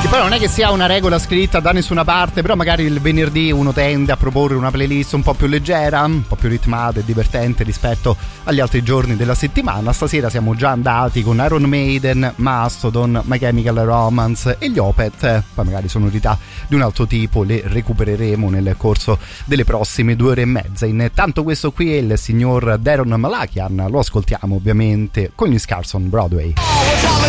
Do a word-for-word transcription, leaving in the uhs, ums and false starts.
Che poi non è che sia una regola scritta da nessuna parte, però magari il venerdì uno tende a proporre una playlist un po' più leggera, un po' più ritmata e divertente rispetto agli altri giorni della settimana. Stasera siamo già andati con Iron Maiden, Mastodon, My Chemical Romance e gli Opeth. Poi magari sonorità di un altro tipo le recupereremo nel corso delle prossime due ore e mezza. Intanto questo qui è il signor Daron Malakian, lo ascoltiamo ovviamente con gli Scars on Broadway.